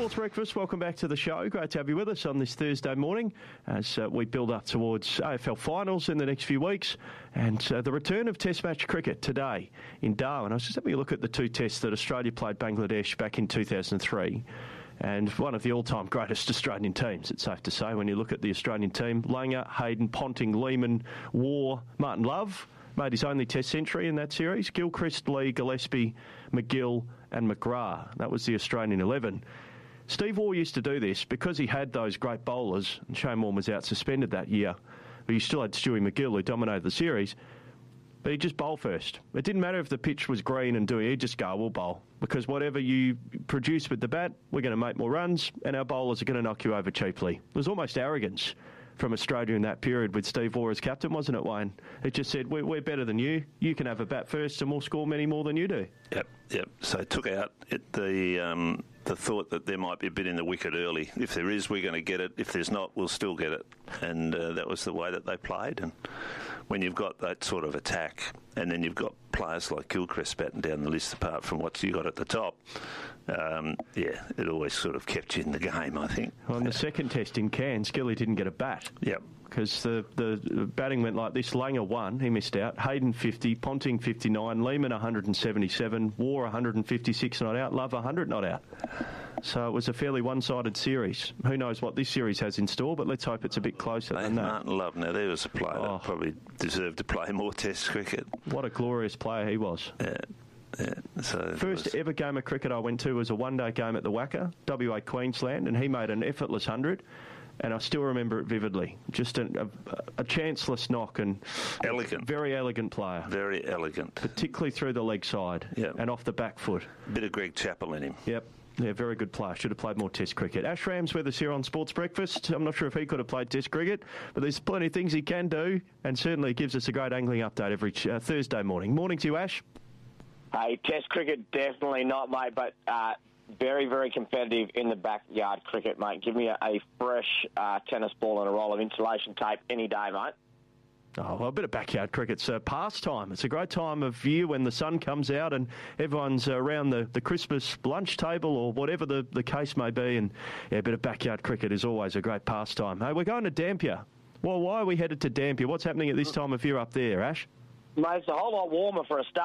Sports Breakfast, welcome back to the show. Great to have you with us on this Thursday morning as we build up towards AFL finals in the next few weeks and the return of Test match cricket today in Darwin. I was just having a look at the two tests that Australia played Bangladesh back in 2003 and one of the all-time greatest Australian teams, it's safe to say, when you look at the Australian team. Langer, Hayden, Ponting, Lehmann, Waugh, Martin Love made his only Test century in that series. Gilchrist, Lee, Gillespie, McGill and McGrath. That was the Australian 11. Steve Waugh used to do this because he had those great bowlers, and Shane Warne was out suspended that year, but he still had Stewie McGill who dominated the series, but he'd just bowl first. It didn't matter if the pitch was green and doing, he'd just go, we'll bowl, because whatever you produce with the bat, we're going to make more runs, and our bowlers are going to knock you over cheaply. It was almost arrogance from Australia in that period with Steve Waugh as captain, wasn't it, Wayne? It just said, we're better than you. You can have a bat first and we'll score many more than you do. Yep. So it took out the thought that there might be a bit in the wicket early. If there is, we're going to get it. If there's not, we'll still get it. And that was the way that they played. And when you've got that sort of attack, and then you've got players like Gilchrist batting down the list apart from what you got at the top, it always sort of kept you in the game, I think. Well, in the second test in Cairns, Gilly didn't get a bat. Yep. Because the batting went like this. Langer won, he missed out. Hayden 50, Ponting 59, Lehmann 177, Waugh 156 not out, Love 100 not out. So it was a fairly one-sided series. Who knows what this series has in store, but let's hope it's a bit closer than that. Martin Love, now there was a player that probably deserved to play more Test cricket. What a glorious player he was. Yeah. So first ever game of cricket I went to was a one-day game at the WACA, WA Queensland, and he made an effortless 100. And I still remember it vividly. Just a chanceless knock and elegant, very elegant player. Very elegant, particularly through the leg side and off the back foot. Bit of Greg Chappell in him. Yep. Yeah, very good player. Should have played more Test cricket. Ash Ram's with us here on Sports Breakfast. I'm not sure if he could have played Test cricket, but there's plenty of things he can do, and certainly gives us a great angling update every Thursday morning. Morning to you, Ash. Hey, Test cricket, definitely not, mate, but very, very competitive in the backyard cricket, mate. Give me a fresh tennis ball and a roll of insulation tape any day, mate. Oh, well, a bit of backyard cricket's a pastime. It's a great time of year when the sun comes out and everyone's around the Christmas lunch table or whatever the case may be. And a bit of backyard cricket is always a great pastime. Hey, we're going to Dampier. Well, why are we headed to Dampier? What's happening at this time of year up there, Ash? Mate, it's a whole lot warmer for a start.